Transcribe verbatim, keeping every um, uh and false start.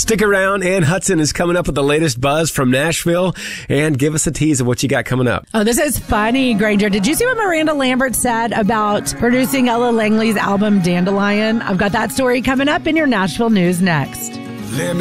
Stick around. Ann Hudson is coming up with the latest buzz from Nashville. And give us a tease of what you got coming up. Oh, this is funny, Granger. Did you see what Miranda Lambert said about producing Ella Langley's album Dandelion? I've got that story coming up in your Nashville news next. Let me